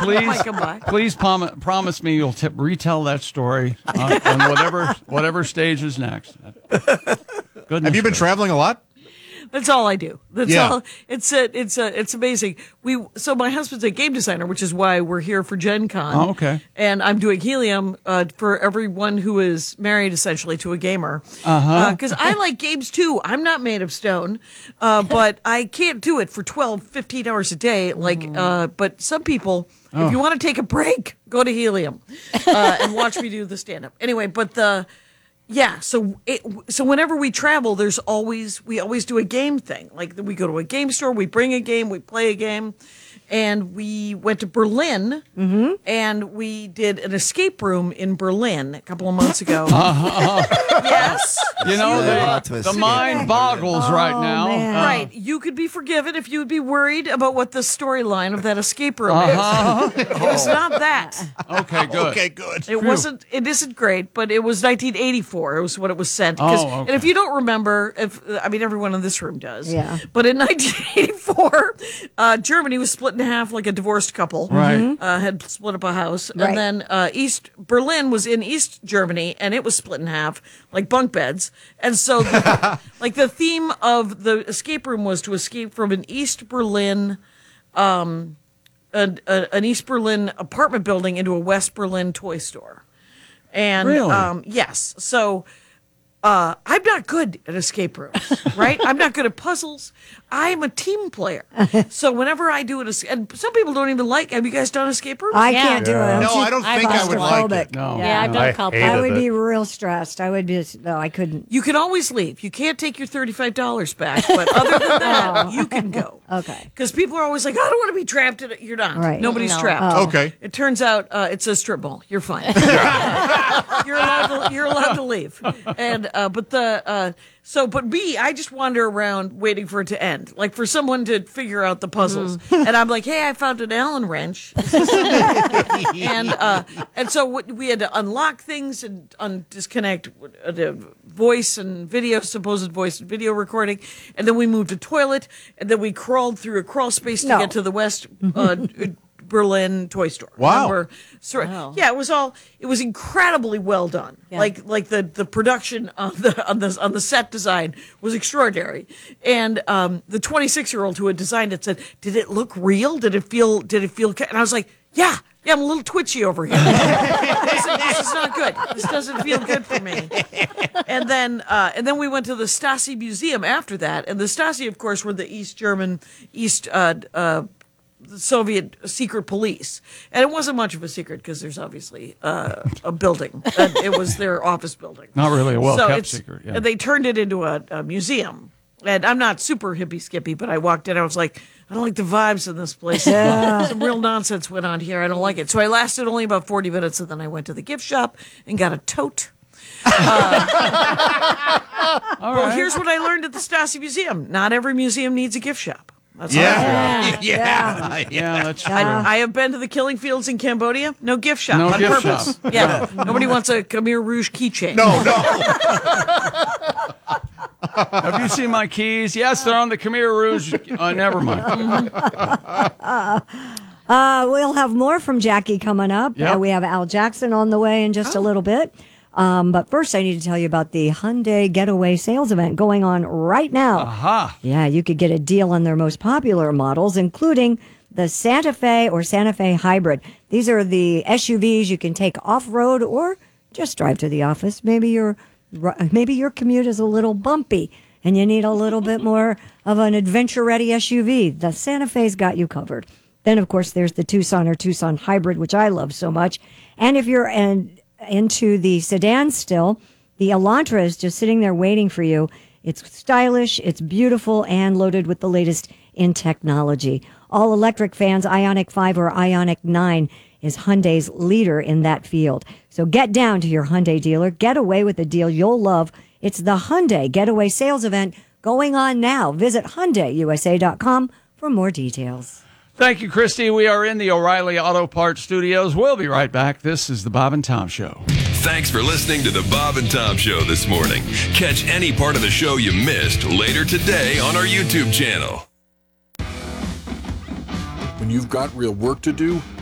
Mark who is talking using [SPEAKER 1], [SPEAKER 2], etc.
[SPEAKER 1] please promise me you'll retell that story on whatever stage is next. Goodness.
[SPEAKER 2] Have you been traveling a lot?
[SPEAKER 3] That's all I do. That's all. It's amazing. So my husband's a game designer, which is why we're here for Gen Con.
[SPEAKER 1] Oh, okay.
[SPEAKER 3] And I'm doing helium for everyone who is married essentially to a gamer. Because I like games too. I'm not made of stone, but I can't do it for 12, 15 hours a day. But some people, if you want to take a break, go to helium and watch me do the stand up. Anyway, so whenever we travel, we always do a game thing. Like we go to a game store, we bring a game, we play a game, and we went to Berlin, and we did an escape room in Berlin a couple of months ago. Yes,
[SPEAKER 1] the mind boggles right now.
[SPEAKER 3] Right, you could be forgiven if you would be worried about what the storyline of that escape room is. It was not that.
[SPEAKER 1] Okay, good.
[SPEAKER 2] Okay, good.
[SPEAKER 3] It wasn't. It isn't great, but it was 1984. It was when it was sent. And if you don't remember, everyone in this room does.
[SPEAKER 4] Yeah.
[SPEAKER 3] But in 1984, Germany was split in half like a divorced couple.
[SPEAKER 1] Right.
[SPEAKER 3] Had split up a house,
[SPEAKER 4] Right.
[SPEAKER 3] and then East Berlin was in East Germany, and it was split in half like bunk beds. And so, the theme of the escape room was to escape from an East Berlin. An East Berlin apartment building into a West Berlin toy store. And
[SPEAKER 1] really?
[SPEAKER 3] Yes. So I'm not good at escape rooms, right? I'm not good at puzzles. I'm a team player. So whenever I do it, and some people don't even like, have you guys done escape rooms?
[SPEAKER 4] I can't do it.
[SPEAKER 2] No, I don't think I would like it.
[SPEAKER 1] No.
[SPEAKER 5] Yeah, I've done a couple.
[SPEAKER 4] I would be real stressed. I would be. No, I couldn't.
[SPEAKER 3] You can always leave. You can't take your $35 back, but other than that, you can go.
[SPEAKER 4] Okay.
[SPEAKER 3] Because people are always like, I don't want to be trapped in it. You're not.
[SPEAKER 4] Right.
[SPEAKER 3] Nobody's
[SPEAKER 5] No.
[SPEAKER 3] trapped.
[SPEAKER 2] Oh. Okay.
[SPEAKER 3] It turns out it's a strip mall. You're fine. You're allowed to leave. And but me, I just wander around waiting for it to end, like for someone to figure out the puzzles. And I'm like, hey, I found an Allen wrench. and so we had to unlock things and disconnect the supposed voice and video recording, and then we moved a toilet, and then we crawled through a crawl space to get to the West Berlin toy store.
[SPEAKER 2] Wow.
[SPEAKER 3] Remember? Yeah, it was incredibly well done.
[SPEAKER 5] Yeah.
[SPEAKER 3] Like the production on the set design was extraordinary. And the 26-year-old who had designed it said, "Did it look real? Did it feel and I was like, yeah, I'm a little twitchy over here. This is not good. This doesn't feel good for me." And then we went to the Stasi Museum after that, and the Stasi, of course, were the the Soviet secret police. And it wasn't much of a secret because there's obviously a building. It was their office building.
[SPEAKER 1] Not really a well-kept secret.
[SPEAKER 3] And they turned it into a museum. And I'm not super hippie-skippy, but I walked in, I was like, I don't like the vibes in this place. Some real nonsense went on here. I don't like it. So I lasted only about 40 minutes, and then I went to the gift shop and got a tote. Well, here's what I learned at the Stasi Museum. Not every museum needs a gift shop. That's all.
[SPEAKER 1] Yeah, that's true.
[SPEAKER 3] I have been to the killing fields in Cambodia. No gift shop
[SPEAKER 1] No
[SPEAKER 3] on
[SPEAKER 1] gift
[SPEAKER 3] purpose.
[SPEAKER 1] shop.
[SPEAKER 3] Yeah. Nobody wants a Khmer Rouge keychain.
[SPEAKER 2] No.
[SPEAKER 1] Have you seen my keys? Yes, they're on the Khmer Rouge. Never mind.
[SPEAKER 4] We'll have more from Jackie coming up.
[SPEAKER 1] Yep.
[SPEAKER 4] We have Al Jackson on the way in just a little bit. But first, I need to tell you about the Hyundai Getaway sales event going on right now.
[SPEAKER 1] Aha.
[SPEAKER 4] Yeah, you could get a deal on their most popular models, including the Santa Fe or Santa Fe Hybrid. These are the SUVs you can take off-road or just drive to the office. Maybe your commute is a little bumpy and you need a little bit more of an adventure-ready SUV. The Santa Fe's got you covered. Then, of course, there's the Tucson or Tucson Hybrid, which I love so much. And if you're into the sedan still, the Elantra is just sitting there waiting for you. It's stylish, it's beautiful, and loaded with the latest in technology. All electric fans, Ioniq 5 or Ioniq 9 is Hyundai's leader in that field. So get down to your Hyundai dealer. Get away with a deal you'll love. It's the Hyundai Getaway Sales Event going on now. Visit HyundaiUSA.com for more details.
[SPEAKER 1] Thank you, Christy. We are in the O'Reilly Auto Parts Studios. We'll be right back. This is the Bob and Tom Show.
[SPEAKER 6] Thanks for listening to the Bob and Tom Show this morning. Catch any part of the show you missed later today on our YouTube channel.
[SPEAKER 7] When you've got real work to do,